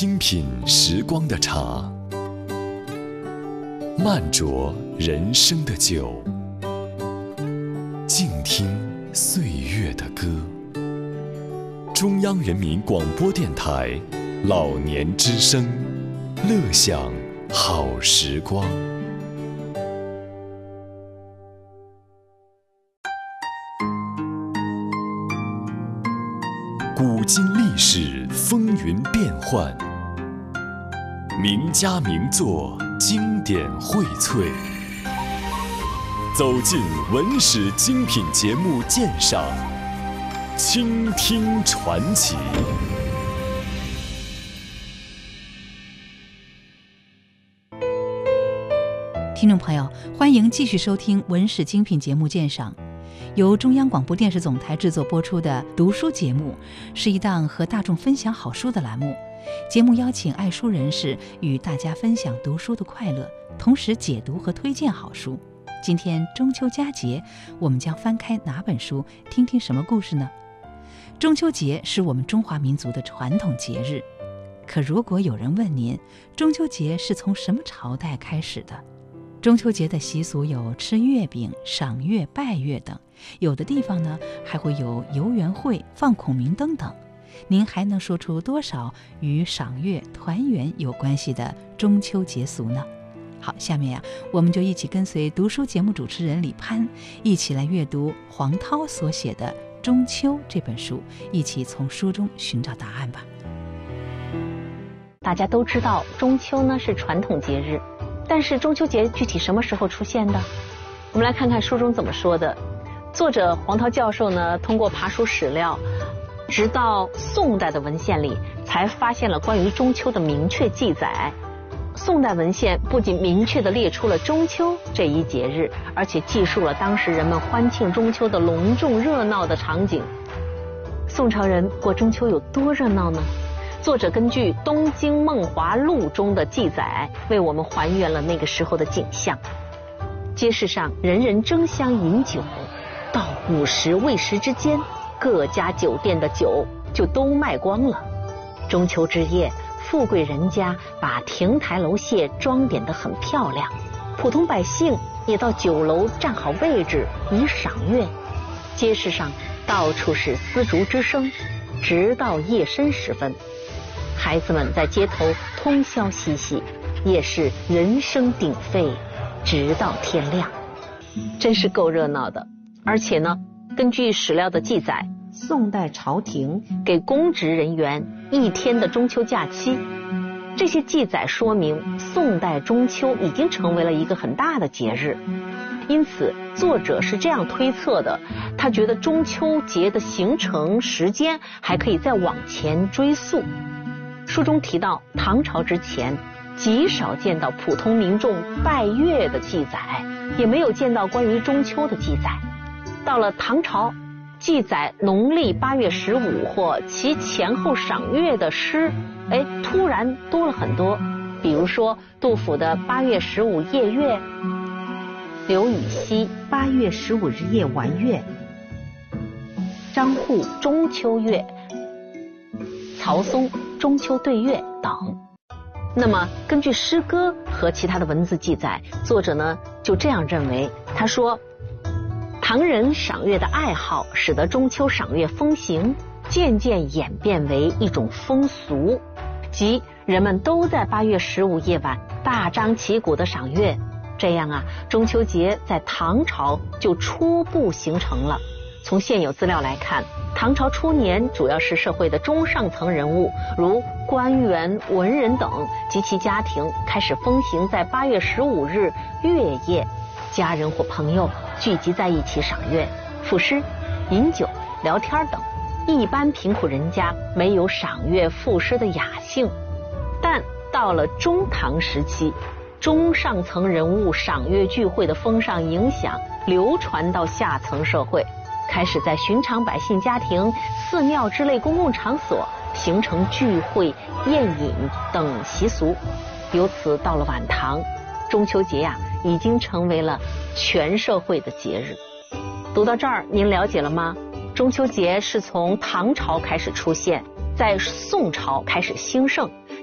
轻品时光的茶，慢酌人生的酒，静听岁月的歌。中央人民广播电台老年之声，乐享好时光。古今历史风云变幻，名家名作经典荟萃，走进文史精品节目鉴赏，倾听传奇。 听众朋友，欢迎继续收听文史精品节目鉴赏。由中央广播电视总台制作播出的读书节目，是一档和大众分享好书的栏目。节目邀请爱书人士与大家分享读书的快乐，同时解读和推荐好书。今天中秋佳节，我们将翻开哪本书，听听什么故事呢？中秋节是我们中华民族的传统节日，可如果有人问您，中秋节是从什么朝代开始的？中秋节的习俗有吃月饼、赏月、拜月等，有的地方呢还会有游园会、放孔明灯等。您还能说出多少与赏月、团圆有关系的中秋节俗呢？好，下面我们就一起跟随读书节目主持人李攀，一起来阅读黄涛所写的《中秋》这本书，一起从书中寻找答案吧。 大家都知道，中秋呢是传统节日。但是中秋节具体什么时候出现的？我们来看看书中怎么说的。作者黄涛教授呢，通过爬书史料，直到宋代的文献里，才发现了关于中秋的明确记载。宋代文献不仅明确地列出了中秋这一节日，而且记述了当时人们欢庆中秋的隆重热闹的场景。宋朝人过中秋有多热闹呢？作者根据《东京梦华录》中的记载，为我们还原了那个时候的景象。街市上人人争相饮酒，到午时未时之间，各家酒店的酒就都卖光了。中秋之夜，富贵人家把亭台楼榭装点得很漂亮，普通百姓也到酒楼站好位置以赏月。街市上到处是丝竹之声，直到夜深时分。孩子们在街头通宵嬉戏，夜市人声鼎沸，直到天亮，真是够热闹的。而且呢，根据史料的记载，宋代朝廷给公职人员1天的中秋假期。这些记载说明，宋代中秋已经成为了一个很大的节日。因此，作者是这样推测的，他觉得中秋节的形成时间还可以再往前追溯。书中提到，唐朝之前极少见到普通民众拜月的记载，也没有见到关于中秋的记载。到了唐朝，记载农历8月15或其前后赏月的诗，突然多了很多。比如说杜甫的8月15夜月，刘禹锡8月15日夜玩月，张祜中秋月，曹松中秋对月等。那么根据诗歌和其他的文字记载，作者呢就这样认为，他说，唐人赏月的爱好使得中秋赏月风行渐渐演变为一种风俗，即人们都在8月15夜晚大张旗鼓的赏月。这样中秋节在唐朝就初步形成了。从现有资料来看，唐朝初年主要是社会的中上层人物，如官员、文人等及其家庭，开始风行在8月15日月夜，家人或朋友聚集在一起赏月、赋诗、饮酒、聊天等。一般贫苦人家没有赏月赋诗的雅兴，但到了中唐时期，中上层人物赏月聚会的风尚影响流传到下层社会，开始在寻常百姓家庭、寺庙之类公共场所形成聚会、宴饮等习俗。由此到了晚唐，中秋节已经成为了全社会的节日。读到这儿，您了解了吗？中秋节是从唐朝开始出现，在宋朝开始兴盛，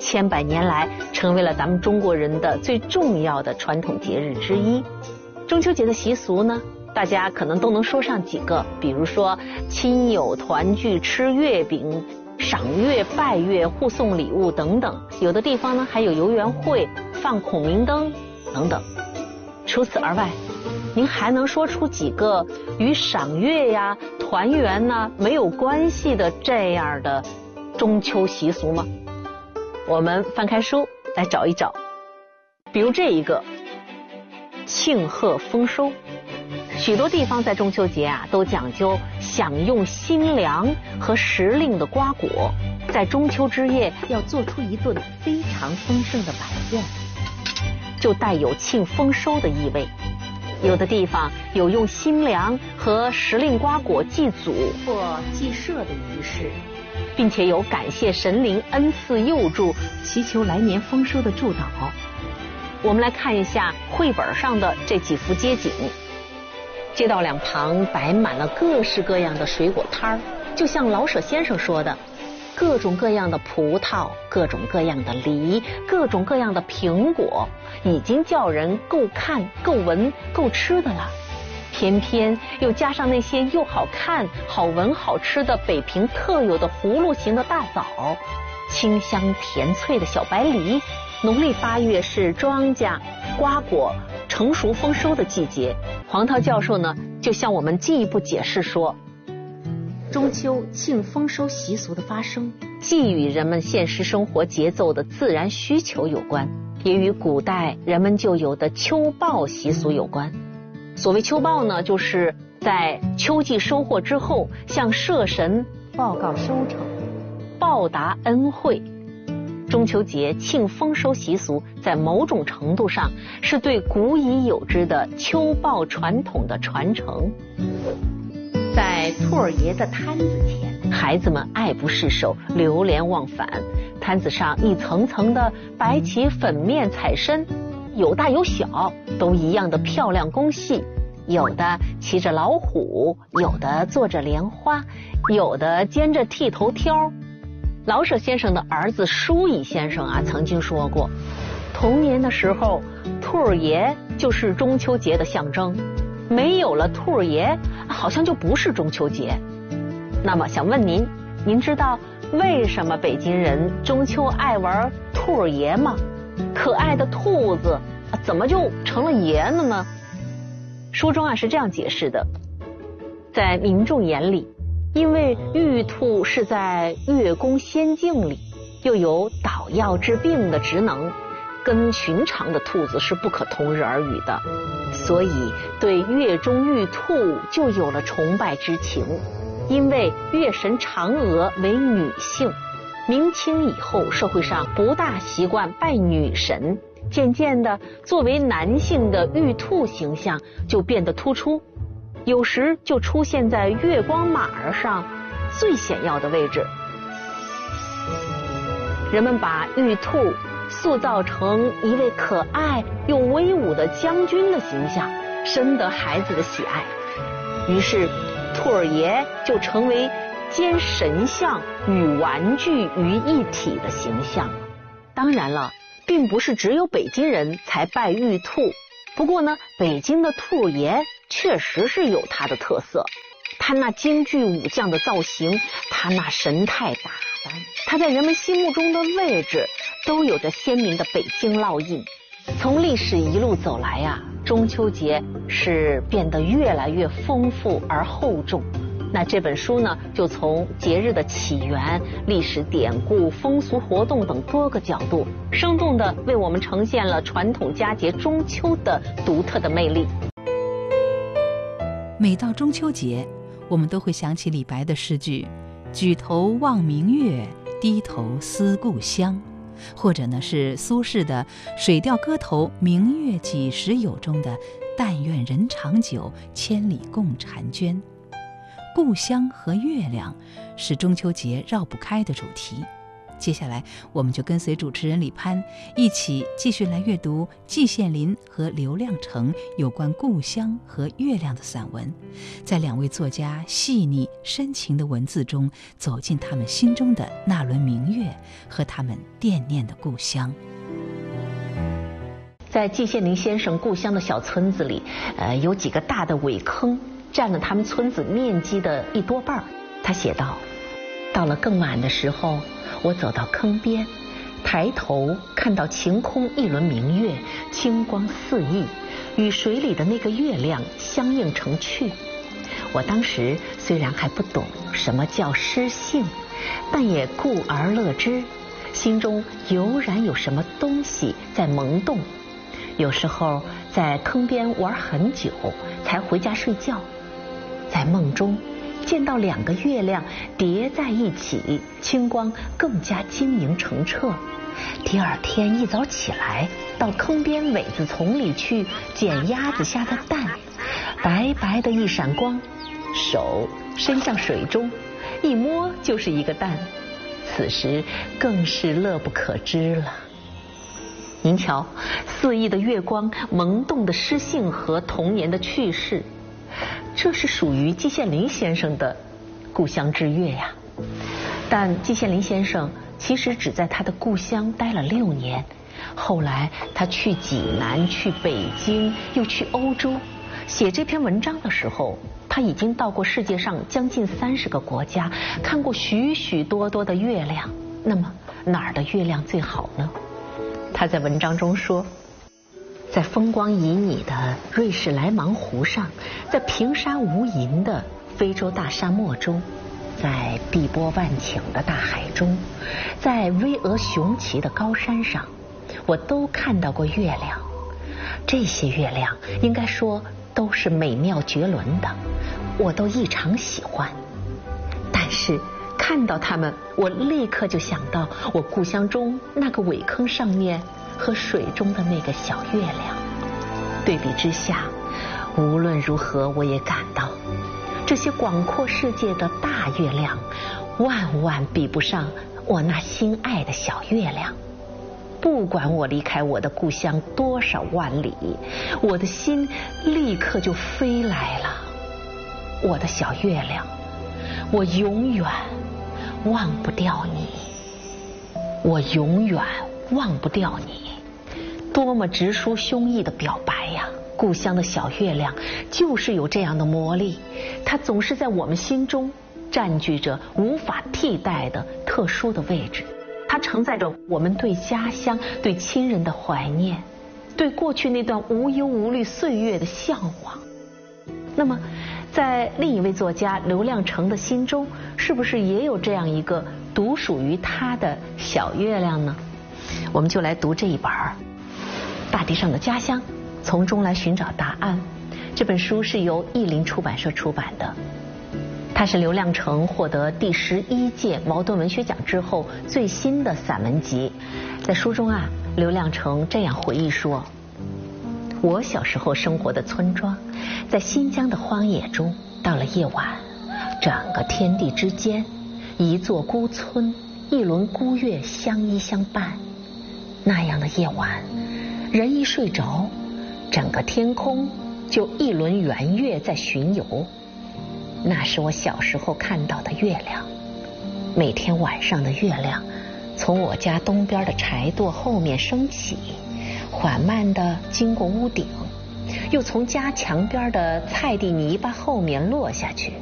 千百年来成为了咱们中国人的最重要的传统节日之一。中秋节的习俗呢，大家可能都能说上几个，比如说亲友团聚吃月饼、赏月、拜月、互送礼物等等，有的地方呢还有游园会、放孔明灯等等。除此而外，您还能说出几个与赏月呀、团圆呢没有关系的这样的中秋习俗吗？我们翻开书来找一找。比如这一个庆贺丰收，许多地方在中秋节都讲究享用新粮和时令的瓜果，在中秋之夜要做出一顿非常丰盛的晚宴，就带有庆丰收的意味。有的地方有用新粮和时令瓜果祭祖或祭社的仪式，并且有感谢神灵恩赐佑助、祈求来年丰收的祝祷。我们来看一下绘本上的这几幅街景，街道两旁摆满了各式各样的水果摊儿，就像老舍先生说的，各种各样的葡萄，各种各样的梨，各种各样的苹果，已经叫人够看、够闻、够吃的了。偏偏又加上那些又好看、好闻、好吃的北平特有的葫芦形的大枣，清香甜脆的小白梨。农历8月是庄稼、瓜果成熟丰收的季节。黄涛教授呢，就向我们进一步解释说，中秋庆丰收习俗的发生，既与人们现实生活节奏的自然需求有关，也与古代人们就有的秋报习俗有关。所谓秋报呢，就是在秋季收获之后，向社神报告收成，报答恩惠。中秋节庆丰收习俗在某种程度上是对古已有之的秋报传统的传承。在兔儿爷的摊子前，孩子们爱不释手，流连忘返。摊子上一层层的摆起粉面彩参，有大有小，都一样的漂亮工细。有的骑着老虎，有的坐着莲花，有的煎着剃头挑。老舍先生的儿子舒乙先生曾经说过，童年的时候，兔儿爷就是中秋节的象征，没有了兔儿爷，好像就不是中秋节。那么想问您，您知道为什么北京人中秋爱玩兔儿爷吗？可爱的兔子怎么就成了爷了呢？书中是这样解释的，在民众眼里，因为玉兔是在月宫仙境里，又有捣药治病的职能，跟寻常的兔子是不可同日而语的，所以对月中玉兔就有了崇拜之情。因为月神嫦娥为女性，明清以后社会上不大习惯拜女神，渐渐的作为男性的玉兔形象就变得突出，有时就出现在月光马儿上最显要的位置。人们把玉兔塑造成一位可爱又威武的将军的形象，深得孩子的喜爱。于是兔儿爷就成为兼神像与玩具于一体的形象。当然了，并不是只有北京人才拜玉兔，不过呢，北京的兔儿爷确实是有它的特色。他那京剧武将的造型，他那神态打扮，他在人们心目中的位置，都有着鲜明的北京烙印。从历史一路走来中秋节是变得越来越丰富而厚重。那这本书呢，就从节日的起源、历史典故、风俗活动等多个角度，生动地为我们呈现了传统佳节中秋的独特的魅力。 每到中秋节，我们都会想起李白的诗句“举头望明月，低头思故乡”，或者呢是苏轼的《水调歌头·明月几时有》中的“但愿人长久，千里共婵娟”。故乡和月亮是中秋节绕不开的主题。 接下来我们就跟随主持人李潘一起继续来阅读季羡林和刘亮程有关故乡和月亮的散文，在两位作家细腻深情的文字中走进他们心中的那轮明月和他们惦念的故乡。 在季羡林先生故乡的小村子里，有几个大的苇坑占了他们村子面积的1多半。他写道：到了更晚的时候，我走到坑边，抬头看到晴空一轮明月，清光四溢，与水里的那个月亮相映成趣。我当时虽然还不懂什么叫诗性，但也顾而乐之，心中油然有什么东西在萌动。有时候在坑边玩很久，才回家睡觉。在梦中见到2个月亮叠在一起，清光更加晶莹澄澈。第二天一早起来，到坑边苇子丛里去捡鸭子下的蛋，白白的一闪光，手伸向水中，一摸就是一个蛋。此时更是乐不可支了。您瞧，肆意的月光，萌动的诗性和童年的趣事，这是属于季羡林先生的故乡之月呀。但季羡林先生其实只在他的故乡待了6年，后来他去济南，去北京，又去欧洲。写这篇文章的时候，他已经到过世界上将近30个国家，看过许许多多的月亮。那么哪儿的月亮最好呢？他在文章中说，在风光旖旎的瑞士莱芒湖上，在平沙无垠的非洲大沙漠中，在碧波万顷的大海中，在巍峨雄奇的高山上，我都看到过月亮。这些月亮应该说都是美妙绝伦的，我都异常喜欢。但是看到它们，我立刻就想到我故乡中那个苇坑上面和水中的那个小月亮。对比之下，无论如何我也感到这些广阔世界的大月亮万万比不上我那心爱的小月亮。不管我离开我的故乡多少万里，我的心立刻就飞来了。我的小月亮，我永远忘不掉你，我永远忘不掉你。多么直抒胸臆的表白呀！故乡的小月亮就是有这样的魔力，它总是在我们心中占据着无法替代的特殊的位置。它承载着我们对家乡、对亲人的怀念，对过去那段无忧无虑岁月的向往。那么在另一位作家刘亮程的心中，是不是也有这样一个独属于他的小月亮呢？我们就来读这一本《大地上的家乡》，从中来寻找答案。这本书是由译林出版社出版的，它是刘亮程获得第11届茅盾文学奖之后最新的散文集。在书中啊，刘亮程这样回忆说，我小时候生活的村庄在新疆的荒野中，到了夜晚，整个天地之间，一座孤村，一轮孤月相依相伴。那样的夜晚，人一睡着，整个天空就一轮圆月在巡游。那是我小时候看到的月亮。每天晚上的月亮从我家东边的柴垛后面升起，缓慢地经过屋顶，又从家墙边的菜地泥巴后面落下去。